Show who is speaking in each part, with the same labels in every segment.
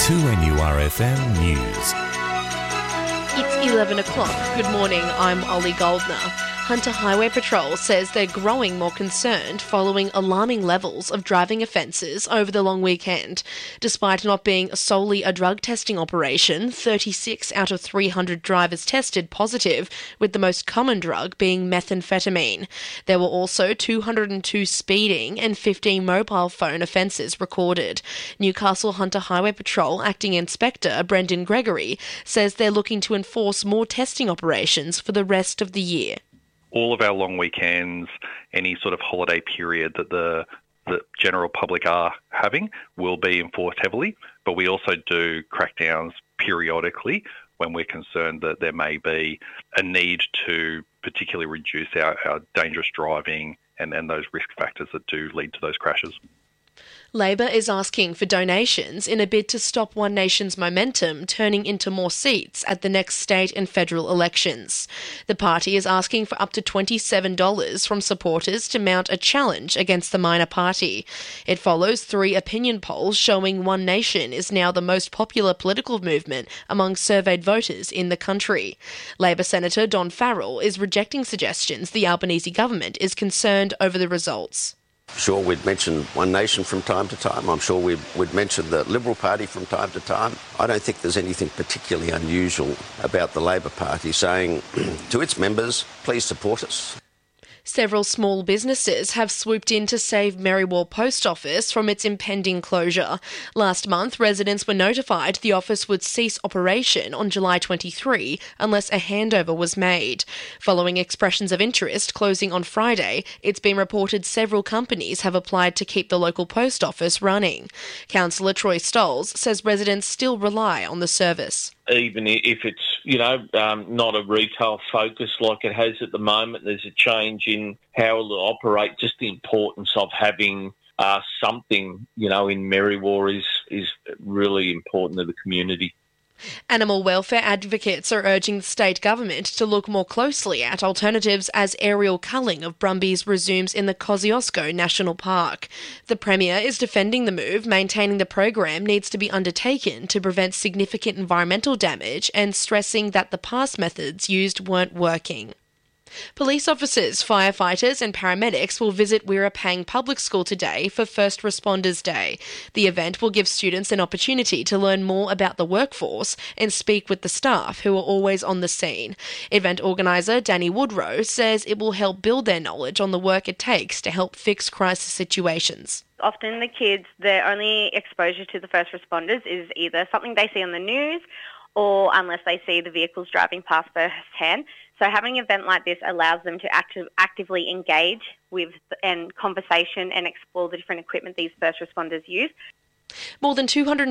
Speaker 1: 2NURFM News.
Speaker 2: It's 11 o'clock. Good morning, I'm Ollie Goldner. Hunter Highway Patrol says they're growing more concerned following alarming levels of driving offences over the long weekend. Despite not being solely a drug testing operation, 36 out of 300 drivers tested positive, with the most common drug being methamphetamine. There were also 202 speeding and 15 mobile phone offences recorded. Newcastle Hunter Highway Patrol Acting Inspector Brendan Gregory says they're looking to enforce more testing operations for the rest of the year.
Speaker 3: All of our long weekends, any sort of holiday period that the general public are having will be enforced heavily, but we also do crackdowns periodically when we're concerned that there may be a need to particularly reduce our dangerous driving and those risk factors that do lead to those crashes.
Speaker 2: Labor is asking for donations in a bid to stop One Nation's momentum turning into more seats at the next state and federal elections. The party is asking for up to $27 from supporters to mount a challenge against the minor party. It follows 3 opinion polls showing One Nation is now the most popular political movement among surveyed voters in the country. Labor Senator Don Farrell is rejecting suggestions the Albanese government is concerned over the results.
Speaker 4: Sure, we'd mention One Nation from time to time. I'm sure we'd mention the Liberal Party from time to time. I don't think there's anything particularly unusual about the Labor Party saying to its members, please support us.
Speaker 2: Several small businesses have swooped in to save Marywall Post Office from its impending closure. Last month, residents were notified the office would cease operation on July 23 unless a handover was made. Following expressions of interest closing on Friday, it's been reported several companies have applied to keep the local post office running. Councillor Troy Stolz says residents still rely on the service.
Speaker 5: Even if it's, not a retail focus like it has at the moment, there's a change in how it'll operate. Just the importance of having something, in Marywall is really important to the community.
Speaker 2: Animal welfare advocates are urging the state government to look more closely at alternatives as aerial culling of brumbies resumes in the Kosciuszko National Park. The Premier is defending the move, maintaining the program needs to be undertaken to prevent significant environmental damage and stressing that the past methods used weren't working. Police officers, firefighters and paramedics will visit Wirrapang Public School today for First Responders Day. The event will give students an opportunity to learn more about the workforce and speak with the staff who are always on the scene. Event organiser Danny Woodrow says it will help build their knowledge on the work it takes to help fix crisis situations.
Speaker 6: Often the kids, their only exposure to the first responders is either something they see on the news or unless they see the vehicles driving past firsthand. So having an event like this allows them to actively engage with and conversation and explore the different equipment these first responders use.
Speaker 2: More than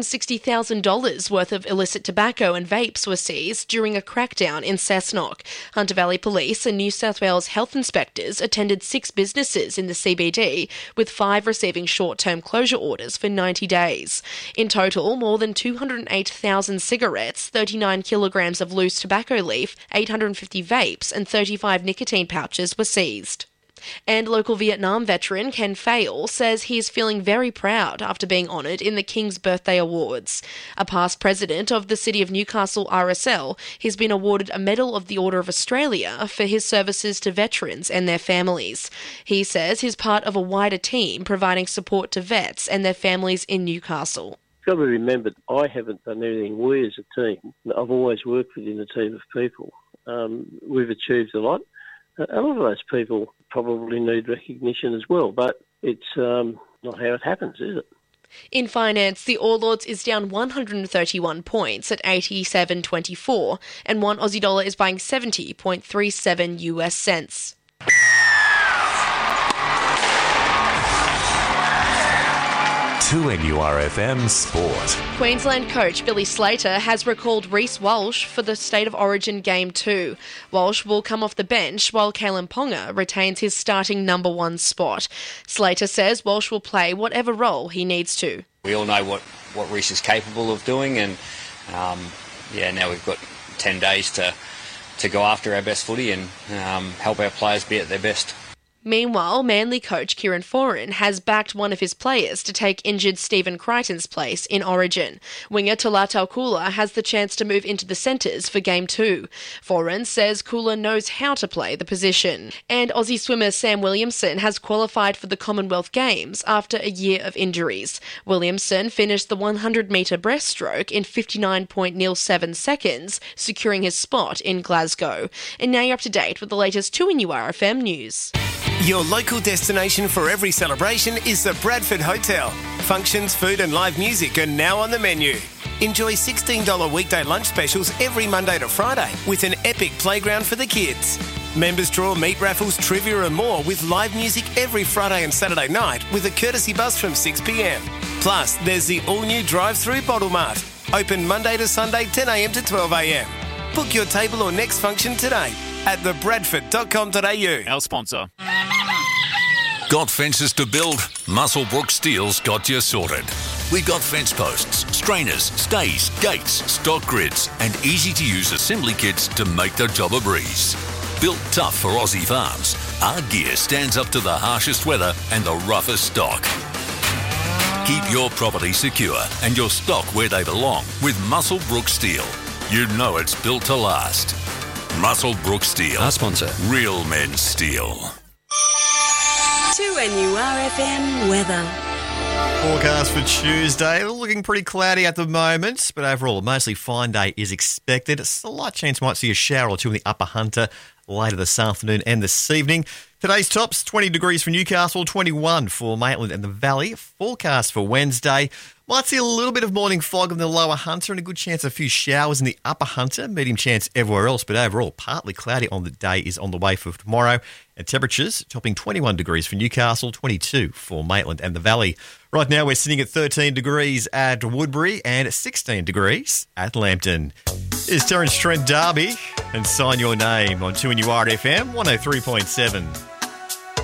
Speaker 2: $260,000 worth of illicit tobacco and vapes were seized during a crackdown in Cessnock. Hunter Valley Police and New South Wales health inspectors attended 6 businesses in the CBD, with 5 receiving short-term closure orders for 90 days. In total, more than 208,000 cigarettes, 39 kilograms of loose tobacco leaf, 850 vapes and 35 nicotine pouches were seized. And local Vietnam veteran Ken Fayle says he is feeling very proud after being honoured in the King's Birthday Awards. A past president of the City of Newcastle RSL, he's been awarded a Medal of the Order of Australia for his services to veterans and their families. He says he's part of a wider team providing support to vets and their families in Newcastle.
Speaker 7: You've got to remember, I haven't done anything. We as a team, I've always worked within a team of people. We've achieved a lot. A lot of those people probably need recognition as well, but it's not how it happens, is it?
Speaker 2: In finance, the All Ords is down 131 points at 87.24, and one Aussie dollar is buying 70.37 US cents.
Speaker 1: 2NURFM Sport.
Speaker 2: Queensland coach Billy Slater has recalled Reece Walsh for the State of Origin Game 2. Walsh will come off the bench while Kalen Ponga retains his starting number 1 spot. Slater says Walsh will play whatever role he needs to.
Speaker 8: We all know what Reece is capable of doing, and now we've got 10 days to go after our best footy and help our players be at their best.
Speaker 2: Meanwhile, Manly coach Kieran Foran has backed one of his players to take injured Stephen Crichton's place in Origin. Winger Talatau Kula has the chance to move into the centres for Game 2. Foran says Kula knows how to play the position. And Aussie swimmer Sam Williamson has qualified for the Commonwealth Games after a year of injuries. Williamson finished the 100-metre breaststroke in 59.07 seconds, securing his spot in Glasgow. And now you're up to date with the latest 2NURFM news.
Speaker 9: Your local destination for every celebration is the Bradford Hotel. Functions, food and live music are now on the menu. Enjoy $16 weekday lunch specials every Monday to Friday with an epic playground for the kids. Members draw meat raffles, trivia and more with live music every Friday and Saturday night with a courtesy bus from 6 p.m. Plus, there's the all-new drive-through Bottle Mart. Open Monday to Sunday 10 a.m. to 12 a.m. Book your table or next function today at thebradford.com.au.
Speaker 10: Our sponsor.
Speaker 1: Got fences to build? Muswellbrook Steel's got you sorted. We've got fence posts, strainers, stays, gates, stock grids, and easy-to-use assembly kits to make the job a breeze. Built tough for Aussie farms, our gear stands up to the harshest weather and the roughest stock. Keep your property secure and your stock where they belong with Muswellbrook Steel. You know it's built to last. Muswellbrook Steel.
Speaker 11: Our sponsor.
Speaker 1: Real men's steel.
Speaker 12: 2NURFM weather.
Speaker 11: Forecast for Tuesday, looking pretty cloudy at the moment, but overall a mostly fine day is expected. A slight chance might see a shower or two in the Upper Hunter later this afternoon and this evening. Today's tops, 20 degrees for Newcastle, 21 for Maitland and the Valley. Forecast for Wednesday, might see a little bit of morning fog in the Lower Hunter and a good chance of a few showers in the Upper Hunter. Medium chance everywhere else, but overall partly cloudy on the day is on the way for tomorrow. And temperatures topping 21 degrees for Newcastle, 22 for Maitland and the Valley. Right now we're sitting at 13 degrees at Woodbury and 16 degrees at Lambton. Here's Terence Trent D'Arby and Sign Your Name on 2NURFM 103.7.